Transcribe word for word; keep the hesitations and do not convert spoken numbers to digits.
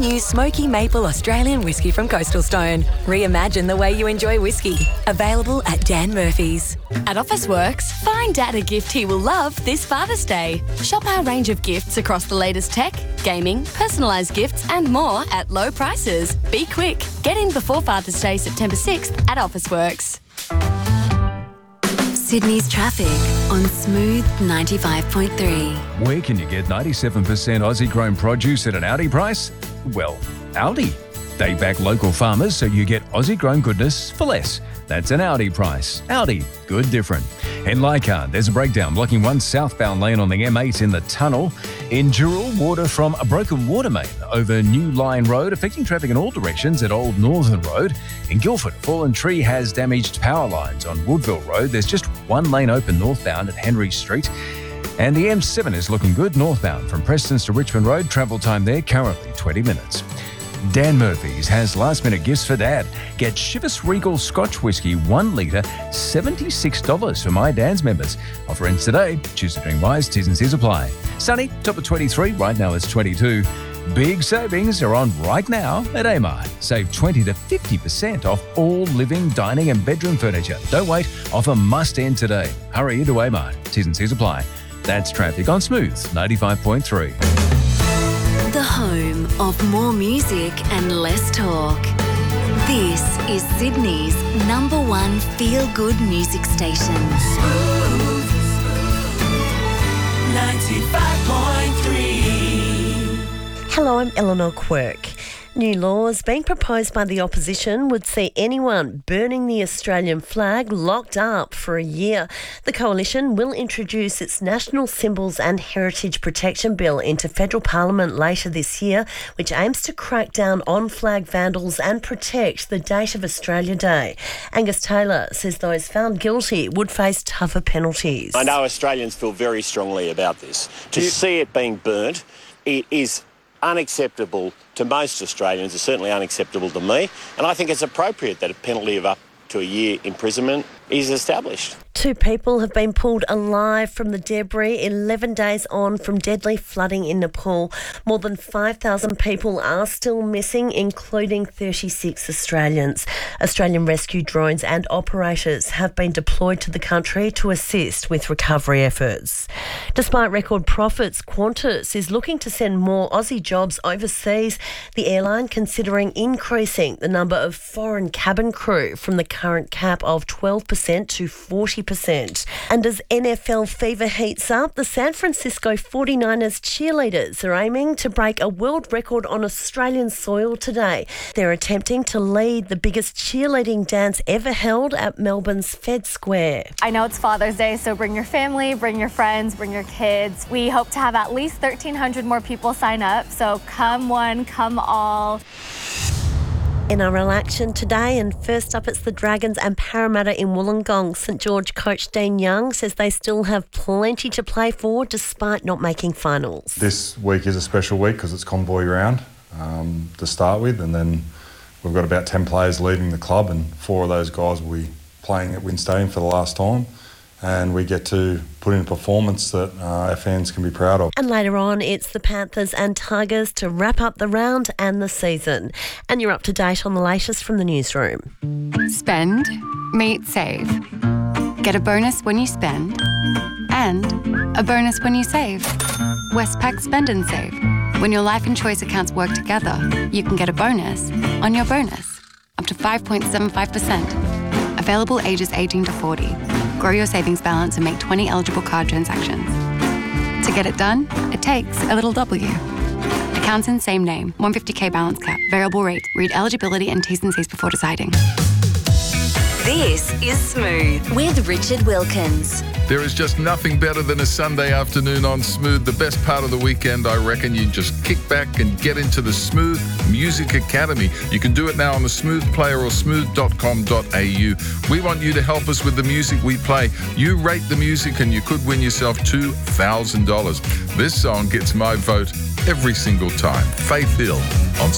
new smoky maple Australian whiskey from Coastal Stone. Reimagine the way you enjoy whiskey. Available at Dan Murphy's. At Officeworks, find Dad a gift he will love this Father's Day. Shop our range of gifts across the latest tech, gaming, personalised gifts and more at low prices. Be quick. Get in before Father's Day, September sixth at Officeworks. Sydney's traffic on Smooth ninety-five point three. Where can you get ninety-seven percent Aussie-grown produce at an Aldi price? Well, Aldi. They back local farmers so you get Aussie-grown goodness for less. That's an Aldi price. Aldi, good different. In Leichhardt, there's a breakdown blocking one southbound lane on the M eight in the tunnel. In Dural, water from a broken water main over New Line Road, affecting traffic in all directions at Old Northern Road. In Guildford, a fallen tree has damaged power lines on Woodville Road. There's just one lane open northbound at Henry Street. And the M seven is looking good northbound from Prestons to Richmond Road. Travel time there currently twenty minutes. Dan Murphy's has last-minute gifts for Dad. Get Chivas Regal Scotch Whisky, one litre, seventy-six dollars for My Dan's members. Offer ends today. Choose to drink wise. T's and C's apply. Sunny, top of twenty-three. Right now it's twenty-two. Big savings are on right now at Amart. Save twenty to fifty percent off all living, dining and bedroom furniture. Don't wait. Offer must end today. Hurry into Amart. T's and C's apply. That's traffic on Smooth ninety-five point three. The home of more music and less talk. This is Sydney's number one feel-good music station. Smooth ninety-five point three. Hello, I'm Eleanor Quirk. New laws being proposed by the opposition would see anyone burning the Australian flag locked up for a year. The coalition will introduce its National Symbols and Heritage Protection Bill into federal parliament later this year, which aims to crack down on flag vandals and protect the date of Australia Day. Angus Taylor says those found guilty would face tougher penalties. I know Australians feel very strongly about this. To see it being burnt, it is unacceptable to most Australians. It's certainly unacceptable to me, and I think it's appropriate that a penalty of up to a year imprisonment is established. Two people have been pulled alive from the debris eleven days on from deadly flooding in Nepal. More than five thousand people are still missing, including thirty-six Australians. Australian rescue drones and operators have been deployed to the country to assist with recovery efforts. Despite record profits, Qantas is looking to send more Aussie jobs overseas. The airline considering increasing the number of foreign cabin crew from the current cap of twelve percent to forty percent. And as N F L fever heats up, the San Francisco forty-niners cheerleaders are aiming to break a world record on Australian soil today. They're attempting to lead the biggest cheerleading dance ever held at Melbourne's Fed Square. I know it's Father's Day, so bring your family, bring your friends, bring your kids. We hope to have at least thirteen hundred more people sign up, so come one, come all. N R L action today, and first up it's the Dragons and Parramatta in Wollongong. St George coach Dean Young says they still have plenty to play for despite not making finals. This week is a special week because it's convoy round um, to start with, and then we've got about ten players leaving the club, and four of those guys will be playing at WIN Stadium for the last time. And we get to put in a performance that uh, our fans can be proud of. And later on, it's the Panthers and Tigers to wrap up the round and the season. And you're up to date on the latest from the newsroom. Spend, meet, save. Get a bonus when you spend and a bonus when you save. Westpac Spend and Save. When your life and choice accounts work together, you can get a bonus on your bonus, up to five point seven five percent. Available ages eighteen to forty. Grow your savings balance and make twenty eligible card transactions. To get it done, it takes a little W. Accounts in same name, one hundred fifty thousand balance cap, variable rate. Read eligibility and T's and C's before deciding. This is Smooth with Richard Wilkins. There is just nothing better than a Sunday afternoon on Smooth. The best part of the weekend, I reckon. You just kick back and get into the Smooth Music Academy. You can do it now on the Smooth Player or smooth dot com dot a u. We want you to help us with the music we play. You rate the music and you could win yourself two thousand dollars. This song gets my vote every single time. Faith Hill on